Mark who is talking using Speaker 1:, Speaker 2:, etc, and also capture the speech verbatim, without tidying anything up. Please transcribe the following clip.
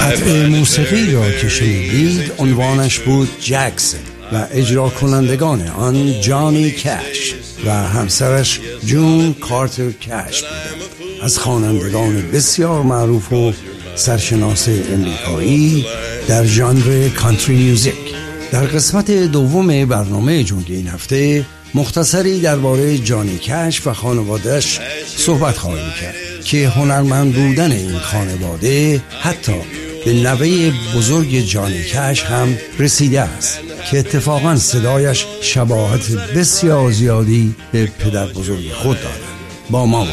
Speaker 1: قطعه موسیقی را که شنیدید عنوانش بود جکسون و اجرا کنندگان آن جانی کش و همسرش جون کارتر کش بودند. از خوانندگان بسیار معروف و سرشناس امریکایی در ژانر کانتری میوزیک. در قسمت دوم برنامه جنگ این هفته مختصری درباره جانی کش و خانواده‌اش صحبت خواهیم کرد که هنرمند بودن این خانواده حتی به نوه بزرگ جانی کش هم رسیده است که اتفاقا صدایش شباهت بسیار زیادی به پدر بزرگ خود دارد. با ما